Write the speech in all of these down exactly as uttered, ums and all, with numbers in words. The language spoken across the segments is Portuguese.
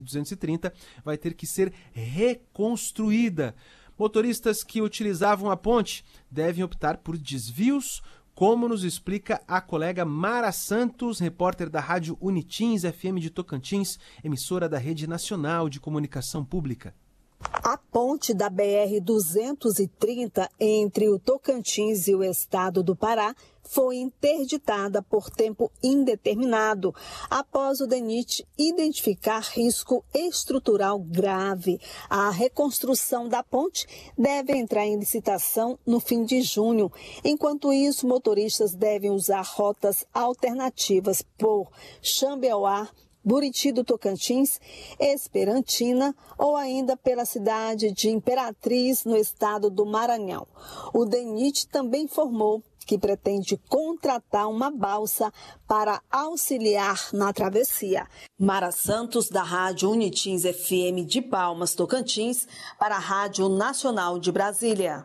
duzentos e trinta vai ter que ser reconstruída. Motoristas que utilizavam a ponte devem optar por desvios, como nos explica a colega Mara Santos, repórter da Rádio Unitins F M de Tocantins, emissora da Rede Nacional de Comunicação Pública. A ponte da B R duzentos e trinta entre o Tocantins e o estado do Pará foi interditada por tempo indeterminado, após o DENIT identificar risco estrutural grave. A reconstrução da ponte deve entrar em licitação no fim de junho. Enquanto isso, motoristas devem usar rotas alternativas por Xambioá, Buriti do Tocantins, Esperantina ou ainda pela cidade de Imperatriz, no estado do Maranhão. O DENIT também informou que pretende contratar uma balsa para auxiliar na travessia. Mara Santos, da Rádio Unitins F M de Palmas, Tocantins, para a Rádio Nacional de Brasília.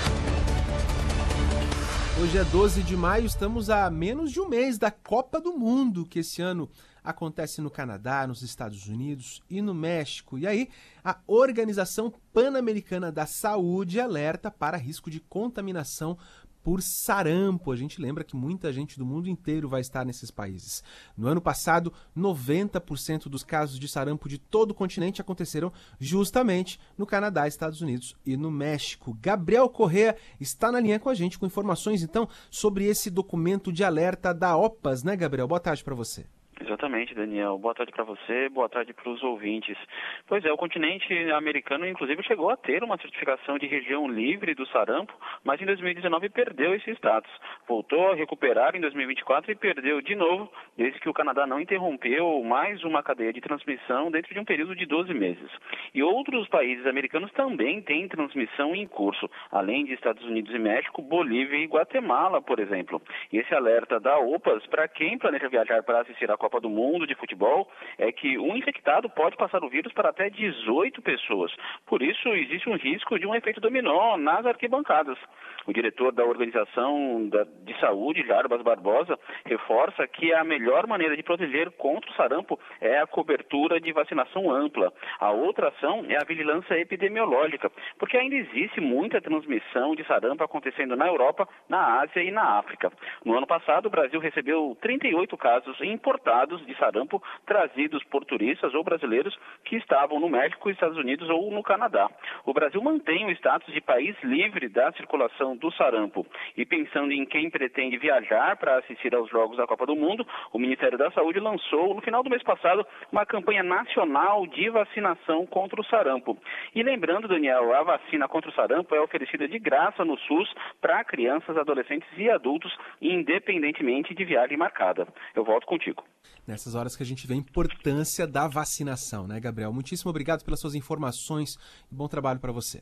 Hoje é doze de maio, estamos a menos de um mês da Copa do Mundo, que esse ano acontece no Canadá, nos Estados Unidos e no México. E aí, a Organização Pan-Americana da Saúde alerta para risco de contaminação por sarampo. A gente lembra que muita gente do mundo inteiro vai estar nesses países. No ano passado, noventa por cento dos casos de sarampo de todo o continente aconteceram justamente no Canadá, Estados Unidos e no México. Gabriel Correa está na linha com a gente com informações, então, sobre esse documento de alerta da O P A S, né, Gabriel? Boa tarde para você. Exatamente, Daniel. Boa tarde para você, boa tarde para os ouvintes. Pois é, o continente americano, inclusive, chegou a ter uma certificação de região livre do sarampo, mas em dois mil e dezenove perdeu esse status. Voltou a recuperar em dois mil e vinte e quatro e perdeu de novo, desde que o Canadá não interrompeu mais uma cadeia de transmissão dentro de um período de doze meses. E outros países americanos também têm transmissão em curso, além de Estados Unidos e México, Bolívia e Guatemala, por exemplo. E esse alerta da O P A S, para quem planeja viajar para assistir a Copa do Mundo de futebol, é que um infectado pode passar o vírus para até dezoito pessoas. Por isso, existe um risco de um efeito dominó nas arquibancadas. O diretor da Organização de Saúde, Jarbas Barbosa, reforça que a melhor maneira de proteger contra o sarampo é a cobertura de vacinação ampla. A outra ação é a vigilância epidemiológica, porque ainda existe muita transmissão de sarampo acontecendo na Europa, na Ásia e na África. No ano passado, o Brasil recebeu trinta e oito casos importados de sarampo trazidos por turistas ou brasileiros que estavam no México, Estados Unidos ou no Canadá. O Brasil mantém o status de país livre da circulação do sarampo. E pensando em quem pretende viajar para assistir aos Jogos da Copa do Mundo, o Ministério da Saúde lançou, no final do mês passado, uma campanha nacional de vacinação contra o sarampo. E lembrando, Daniel, a vacina contra o sarampo é oferecida de graça no SUS para crianças, adolescentes e adultos, independentemente de viagem marcada. Eu volto contigo. Nessas horas que a gente vê a importância da vacinação, né, Gabriel? Muitíssimo obrigado pelas suas informações e bom trabalho para você.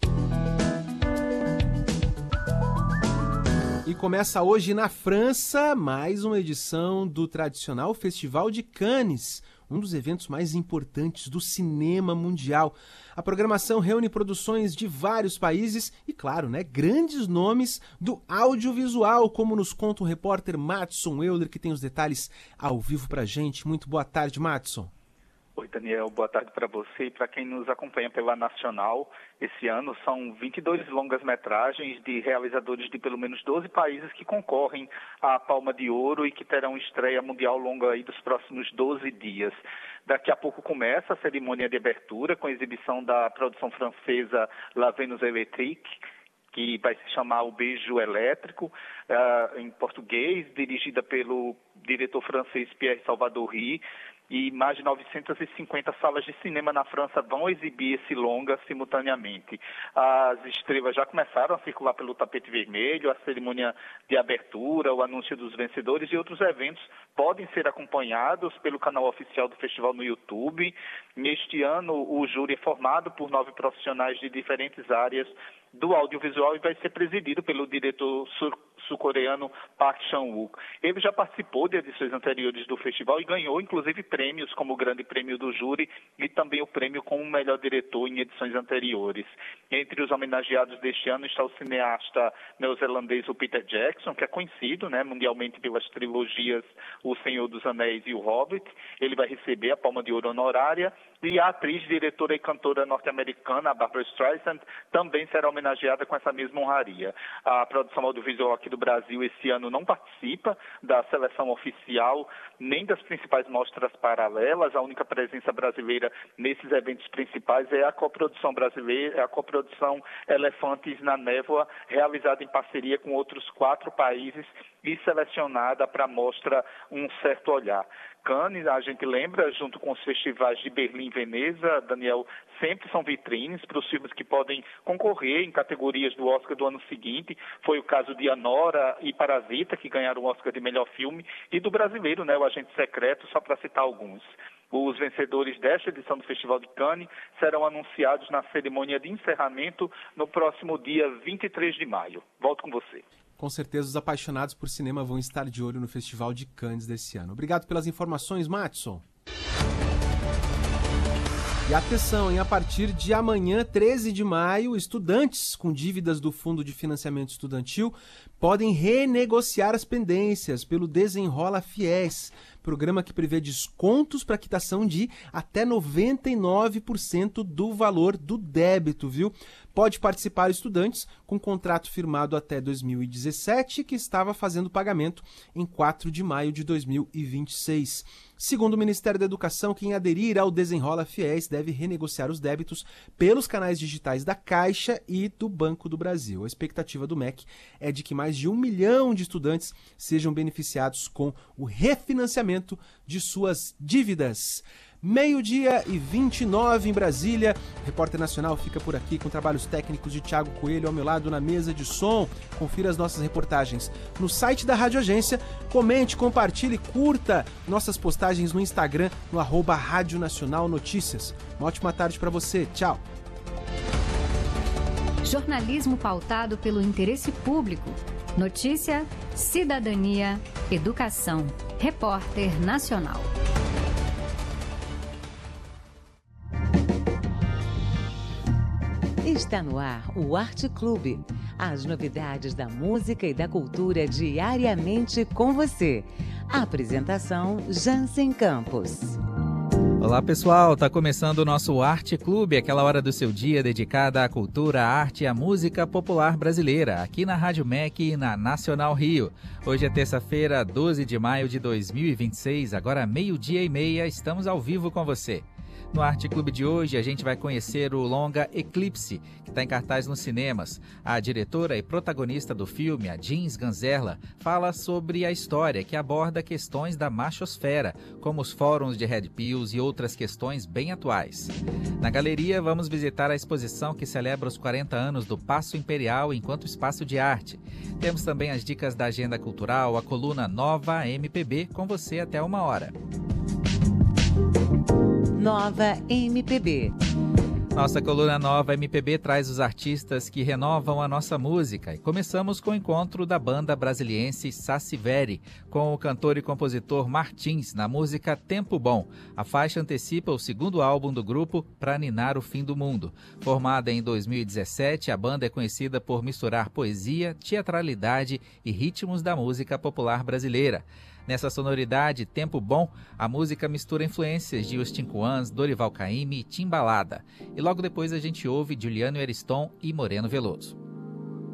E começa hoje na França mais uma edição do tradicional Festival de Cannes, um dos eventos mais importantes do cinema mundial. A programação reúne produções de vários países e, claro, né, grandes nomes do audiovisual, como nos conta o repórter Matson Euler, que tem os detalhes ao vivo pra gente. Muito boa tarde, Matson. Oi, Daniel. Boa tarde para você e para quem nos acompanha pela Nacional. Esse ano são vinte e dois longas-metragens de realizadores de pelo menos doze países que concorrem à Palma de Ouro e que terão estreia mundial longa aí dos próximos doze dias. Daqui a pouco começa a cerimônia de abertura com a exibição da produção francesa La Venus Electrique, que vai se chamar O Beijo Elétrico, uh, em português, dirigida pelo diretor francês Pierre Salvadori. E mais de novecentas e cinquenta salas de cinema na França vão exibir esse longa simultaneamente. As estrelas já começaram a circular pelo tapete vermelho, a cerimônia de abertura, o anúncio dos vencedores e outros eventos podem ser acompanhados pelo canal oficial do festival no YouTube. Neste ano, o júri é formado por nove profissionais de diferentes áreas do audiovisual e vai ser presidido pelo diretor sul-coreano Park Chan-wook. Ele já participou de edições anteriores do festival e ganhou, inclusive, prêmios como o Grande Prêmio do Júri e também o prêmio como melhor diretor em edições anteriores. Entre os homenageados deste ano está o cineasta neozelandês o Peter Jackson, que é conhecido, né, mundialmente pelas trilogias O Senhor dos Anéis e O Hobbit. Ele vai receber a Palma de Ouro honorária. e a atriz, diretora e cantora norte-americana, Barbra Streisand, também será homenageada com essa mesma honraria. A produção audiovisual aqui do Brasil esse ano não participa da seleção oficial nem das principais mostras paralelas. A única presença brasileira nesses eventos principais é a coprodução brasileira, a coprodução Elefantes na Névoa, realizada em parceria com outros quatro países e selecionada para a mostra Um Certo Olhar. Cannes, a gente lembra, junto com os festivais de Berlim e Veneza, Daniel, sempre são vitrines para os filmes que podem concorrer em categorias do Oscar do ano seguinte. Foi o caso de Anora e Parasita, que ganharam o Oscar de melhor filme, e do brasileiro, né, o Agente Secreto, só para citar alguns. Os vencedores desta edição do Festival de Cannes serão anunciados na cerimônia de encerramento no próximo dia vinte e três de maio. Volto com você. Com certeza os apaixonados por cinema vão estar de olho no Festival de Cannes desse ano. Obrigado pelas informações, Matson. E atenção, hein? A partir de amanhã, treze de maio, estudantes com dívidas do Fundo de Financiamento Estudantil podem renegociar as pendências pelo Desenrola Fiéis, programa que prevê descontos para quitação de até noventa e nove por cento do valor do débito, viu? Pode participar estudantes com contrato firmado até dois mil e dezessete que estava fazendo pagamento em quatro de maio de dois mil e vinte e seis. Segundo o Ministério da Educação, quem aderir ao Desenrola Fiéis deve renegociar os débitos pelos canais digitais da Caixa e do Banco do Brasil. A expectativa do M E C é de que mais de um milhão de estudantes sejam beneficiados com o refinanciamento de suas dívidas. Meio-dia e vinte e nove em Brasília. O Repórter Nacional fica por aqui com trabalhos técnicos de Thiago Coelho ao meu lado na mesa de som. Confira as nossas reportagens no site da Rádio Agência. Comente, compartilhe, curta nossas postagens no Instagram, no arroba Rádio Nacional Notícias. Uma ótima tarde para você. Tchau. Jornalismo pautado pelo interesse público. Notícia, cidadania, educação. Repórter Nacional. Está no ar o Arte Clube. As novidades da música e da cultura diariamente com você. A apresentação Jansen Campos. Olá pessoal, está começando o nosso Arte Clube, aquela hora do seu dia dedicada à cultura, à arte e à música popular brasileira, aqui na Rádio M E C e na Nacional Rio. Hoje é terça-feira, doze de maio de dois mil e vinte e seis, agora meio-dia e meia, estamos ao vivo com você. No Arte Clube de hoje, a gente vai conhecer o longa Eclipse, que está em cartaz nos cinemas. A diretora e protagonista do filme, a Jeans Ganzerla, fala sobre a história que aborda questões da machosfera, como os fóruns de Red Pills e outras questões bem atuais. Na galeria, vamos visitar a exposição que celebra os quarenta anos do Paço Imperial enquanto espaço de arte. Temos também as dicas da agenda cultural, a coluna Nova M P B, com você até uma hora. Nova M P B. Nossa coluna Nova M P B traz os artistas que renovam a nossa música. E começamos com o encontro da banda brasiliense Sassiveri, com o cantor e compositor Martins, na música Tempo Bom. A faixa antecipa o segundo álbum do grupo, Pra Ninar o Fim do Mundo. Formada em dois mil e dezessete, a banda é conhecida por misturar poesia, teatralidade e ritmos da música popular brasileira. Nessa sonoridade, Tempo Bom, a música mistura influências de Os Tincoãs, Dorival Caymmi e Timbalada. E logo depois a gente ouve Juliano Eriston e Moreno Veloso.